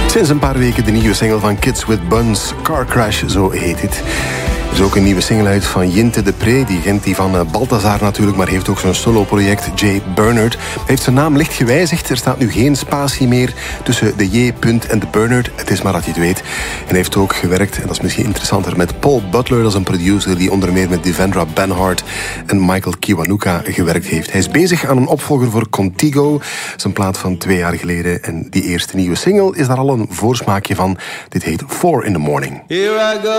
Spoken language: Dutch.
Sinds een paar weken de nieuwe single van Kids with Buns, Car Crash, zo heet het. Er is ook een nieuwe single uit van Jinte de Pre, die van Balthazar natuurlijk, maar heeft ook zijn solo-project Jay Bernard. Hij heeft zijn naam licht gewijzigd. Er staat nu geen spatie meer tussen de J. en de Bernard. Het is maar dat je het weet. En hij heeft ook gewerkt, en dat is misschien interessanter, met Paul Butler. Dat is een producer die onder meer met Devendra Banhart en Michael Kiwanuka gewerkt heeft. Hij is bezig aan een opvolger voor Contigo, zijn plaat van 2 jaar geleden. En die eerste nieuwe single is daar al een voorsmaakje van. Dit heet 4 in the Morning. Here I go.